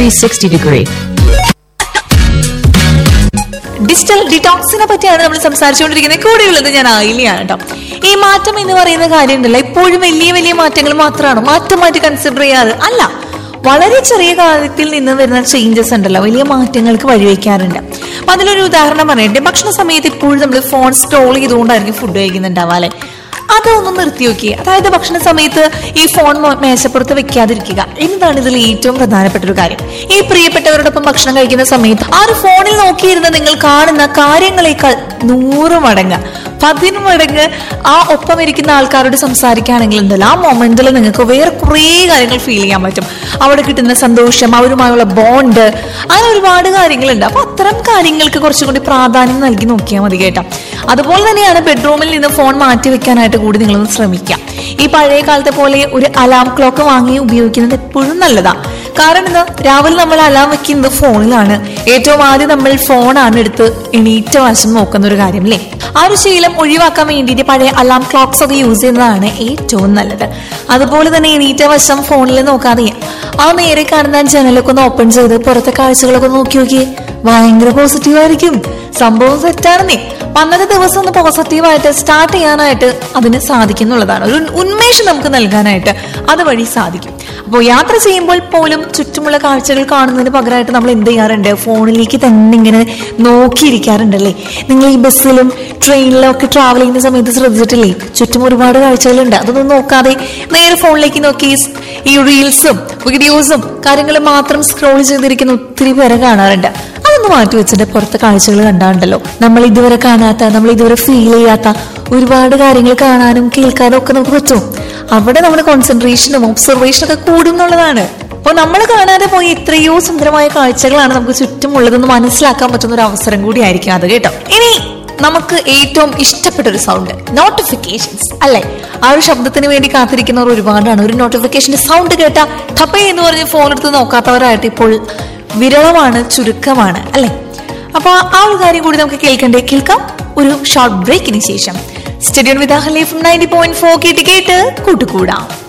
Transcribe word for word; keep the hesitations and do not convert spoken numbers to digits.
three sixty degree. Digital ഡിറ്റോക്സിനെ പറ്റിയാണ് നമ്മൾ സംസാരിച്ചുകൊണ്ടിരിക്കുന്നത്. കൂടെയുള്ളത് ഞാൻ ആയിലിയാണ് കേട്ടോ. ഈ മാറ്റം എന്ന് പറയുന്ന കാര്യം ഉണ്ടല്ലോ, എപ്പോഴും വലിയ വലിയ മാറ്റങ്ങൾ മാത്രമാണ് മാറ്റമായിട്ട് കൺസിഡർ ചെയ്യാറ് അല്ല. വളരെ ചെറിയ കാര്യത്തിൽ നിന്ന് വരുന്ന ചേഞ്ചസ് ഉണ്ടല്ലോ വലിയ മാറ്റങ്ങൾക്ക് വഴിവെക്കാറുണ്ട്. അപ്പൊ അതിലൊരു ഉദാഹരണം പറയട്ടെ. ഭക്ഷണ സമയത്ത് ഇപ്പോഴും നമ്മൾ ഫോൺ സ്ക്രോൾ ചെയ്തുകൊണ്ടായിരിക്കും ഫുഡ് കഴിക്കുന്നുണ്ടാവുക അല്ലെ. അതൊന്ന് നിർത്തി നോക്കി. അതായത് ഭക്ഷണ സമയത്ത് ഈ ഫോൺ മേശപ്പുറത്ത് വെക്കാതിരിക്കുക എന്നതാണ് ഇതിൽ ഏറ്റവും പ്രധാനപ്പെട്ട ഒരു കാര്യം. ഈ പ്രിയപ്പെട്ടവരോടൊപ്പം ഭക്ഷണം കഴിക്കുന്ന സമയത്ത് ആ ഒരു ഫോണിൽ നോക്കിയിരുന്ന നിങ്ങൾ കാണുന്ന കാര്യങ്ങളെക്കാൾ നൂറ് മടങ്ങ് പതിന് മടങ്ങ് ആ ഒപ്പം ഇരിക്കുന്ന ആൾക്കാരോട് സംസാരിക്കുകയാണെങ്കിൽ ഉണ്ടല്ലോ, ആ മൊമെന്റിൽ നിങ്ങൾക്ക് വേറെ കുറേ കാര്യങ്ങൾ ഫീൽ ചെയ്യാൻ പറ്റും. അവിടെ കിട്ടുന്ന സന്തോഷം, അവരുമായുള്ള ബോണ്ട്, അങ്ങനെ ഒരുപാട് കാര്യങ്ങളുണ്ട്. അപ്പൊ അത്തരം കാര്യങ്ങൾക്ക് കുറച്ചുകൂടി പ്രാധാന്യം നൽകി നോക്കിയാൽ മതി കേട്ടോ. അതുപോലെ തന്നെയാണ് ബെഡ്റൂമിൽ നിന്ന് ഫോൺ മാറ്റി വെക്കാനായിട്ട് കൂടി നിങ്ങളൊന്ന് ശ്രമിക്കാം. ഈ പഴയ കാലത്തെ പോലെ ഒരു അലാം ക്ലോക്ക് വാങ്ങി ഉപയോഗിക്കുന്നത് എപ്പോഴും നല്ലതാണ്. കാരണം എന്താ, രാവിലെ നമ്മൾ അലാം വെക്കുന്നത് ഫോണിലാണ്. ഏറ്റവും ആദ്യം നമ്മൾ ഫോണാണ് എടുത്ത് എണീറ്റ വശം നോക്കുന്ന ഒരു കാര്യം അല്ലേ. ആ ഒരു ശീലം ഒഴിവാക്കാൻ വേണ്ടിയിട്ട് പഴയ അലാം ക്ലോക്സ് ഒക്കെ യൂസ് ചെയ്യുന്നതാണ് ഏറ്റവും നല്ലത്. അതുപോലെ തന്നെ എണീറ്റ വശം ഫോണിൽ നോക്കാതെ ആ നേരെ കാണുന്ന ജനലൊക്കെ ഒന്ന് ഓപ്പൺ ചെയ്ത് പുറത്തെ കാഴ്ചകളൊക്കെ നോക്കി നോക്കിയേ, ഭയങ്കര പോസിറ്റീവ് ആയിരിക്കും. സംഭവം സെറ്റാണെന്നേ. അന്നത്തെ ദിവസം ഒന്ന് പോസിറ്റീവായിട്ട് സ്റ്റാർട്ട് ചെയ്യാനായിട്ട് അതിന് സാധിക്കുന്നുള്ളതാണ്. ഒരു ഉന്മേഷം നമുക്ക് നൽകാനായിട്ട് അതുവഴി സാധിക്കും. അപ്പോൾ യാത്ര ചെയ്യുമ്പോൾ പോലും ചുറ്റുമുള്ള കാഴ്ചകൾ കാണുന്നതിന് പകരമായിട്ട് നമ്മൾ എന്ത് ചെയ്യാറുണ്ട്, ഫോണിലേക്ക് തന്നെ ഇങ്ങനെ നോക്കിയിരിക്കാറുണ്ടല്ലേ. നിങ്ങൾ ഈ ബസ്സിലും ട്രെയിനിലും ഒക്കെ ട്രാവൽ ചെയ്യുന്ന സമയത്ത് ശ്രദ്ധിച്ചിട്ടില്ലേ, ചുറ്റും ഒരുപാട് കാഴ്ചകളുണ്ട്. അതൊന്നും നോക്കാതെ നേരെ ഫോണിലേക്ക് നോക്കി ഈ റീൽസും വീഡിയോസും കാര്യങ്ങളും മാത്രം സ്ക്രോൾ ചെയ്തിരിക്കുന്ന ഒത്തിരി പേരെ കാണാറുണ്ട്. അതൊന്ന് മാറ്റി വെച്ചിട്ട് പുറത്തെ കാഴ്ചകൾ കണ്ടാണ്ടല്ലോ നമ്മൾ ഇതുവരെ കാണാത്ത, നമ്മൾ ഇതുവരെ ഫീൽ ചെയ്യാത്ത ഒരുപാട് കാര്യങ്ങൾ കാണാനും കേൾക്കാനും ഒക്കെ നമുക്ക് പറ്റും. അവിടെ നമ്മുടെ കോൺസെൻട്രേഷനും ഒബ്സർവേഷനും ഒക്കെ കൂടും എന്നുള്ളതാണ്. അപ്പൊ നമ്മൾ കാണാതെ പോയി എത്രയോ സുന്ദരമായ കാഴ്ചകളാണ് നമുക്ക് ചുറ്റുമുള്ളതെന്ന് മനസ്സിലാക്കാൻ പറ്റുന്ന ഒരു അവസരം കൂടി ആയിരിക്കും അത് കേട്ടോ. ഇനി നമുക്ക് ഏറ്റവും ഇഷ്ടപ്പെട്ട ഒരു സൗണ്ട്, നോട്ടിഫിക്കേഷൻസ് അല്ലെ. ആ ഒരു ശബ്ദത്തിന് വേണ്ടി കാത്തിരിക്കുന്നവർ ഒരുപാടാണ്. ഒരു നോട്ടിഫിക്കേഷന്റെ സൗണ്ട് കേട്ട ടപ്പേ എന്ന് പറഞ്ഞ് ഫോൺ എടുത്ത് നോക്കാത്തവരായിട്ട് ഇപ്പോൾ വിരളമാണ്, ചുരുക്കമാണ് അല്ലെ. അപ്പൊ ആ ഒരു കാര്യം കൂടി നമുക്ക് കേൾക്കണ്ടേ. കേൾക്കാം ഒരു ഷോർട്ട് ബ്രേക്കിന് ശേഷം. Stadium with Ahli from ninety point four കേട്ട് കേട്ട് കൂട്ടുകൂടാം.